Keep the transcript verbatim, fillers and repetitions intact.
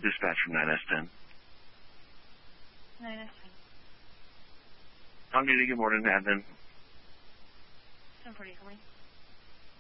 Dispatch from nine S ten. nine S ten. On duty, good morning, admin. ten forty, coming.